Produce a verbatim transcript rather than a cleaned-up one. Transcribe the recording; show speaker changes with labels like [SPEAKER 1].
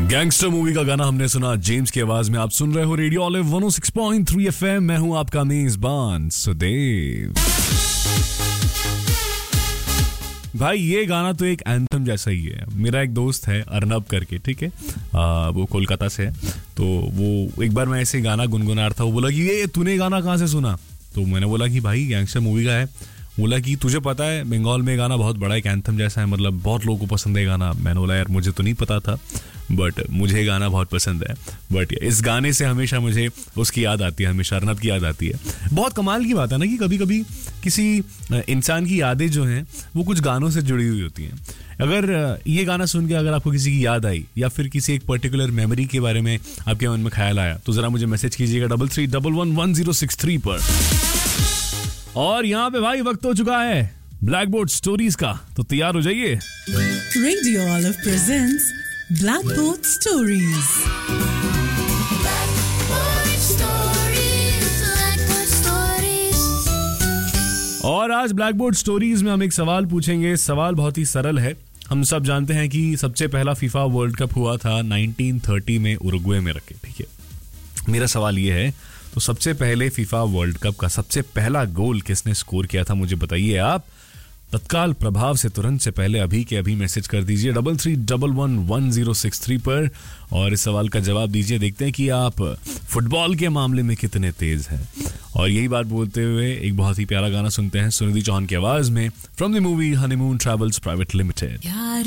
[SPEAKER 1] Gangster movie का गाना हमने सुना जेम्स की आवाज में। आप सुन रहे हो रेडियो ऑलिव वन ओ सिक्स पॉइंट थ्री एफएम। मैं हूं आपका मेजबान सुदेव। भाई ये गाना तो एक एंथम जैसा ही है। मेरा एक दोस्त है अर्नब करके, ठीक है, आ, वो कोलकाता से है। तो वो एक बार मैं ऐसे गाना गुनगुना रहा था, वो बोला कि ये तूने गाना कहाँ से सुना? तो मैंने बोला कि भाई गैंगस्टर मूवी का है। बोला कि तुझे पता है बंगाल में गाना बहुत बड़ा एक एंथम जैसा है, मतलब बहुत लोगों को पसंद है गाना। मैंने बोला यार मुझे तो नहीं पता था, बट मुझे गाना बहुत पसंद है। बट इस गाने से हमेशा मुझे उसकी याद आती है, हमेशा अर्नब की याद आती है। बहुत कमाल की बात है ना कि कभी कभी किसी इंसान की यादें जो हैं वो कुछ गानों से जुड़ी हुई होती हैं। अगर ये गाना सुन के अगर आपको किसी की याद आई या फिर किसी एक पर्टिकुलर मेमोरी के बारे में आपके मन में ख्याल आया तो जरा मुझे मैसेज कीजिएगा double three double one one zero six three पर। और यहाँ पे भाई वक्त हो चुका है ब्लैक बोर्ड स्टोरीज का, तो तैयार हो जाइए।
[SPEAKER 2] Radio olive presents black board stories.
[SPEAKER 1] और आज ब्लैक बोर्ड स्टोरीज में हम एक सवाल पूछेंगे। सवाल बहुत ही सरल है। हम सब जानते हैं कि सबसे पहला फीफा वर्ल्ड कप हुआ था नाइनटीन थर्टी में उरुग्वे में रखे, ठीक है। मेरा सवाल ये है, तो सबसे पहले फीफा वर्ल्ड कप का सबसे पहला गोल किसने स्कोर किया था, मुझे बताइए आप। तत्काल प्रभाव से तुरंत से पहले अभी के अभी मैसेज कर दीजिए double three double one one zero six three पर और इस सवाल का जवाब दीजिए। देखते हैं कि आप फुटबॉल के मामले में कितने तेज हैं। और यही बात बोलते हुए एक बहुत ही प्यारा गाना सुनते हैं सुनिधि चौहान की आवाज में from the movie honeymoon travels private limited.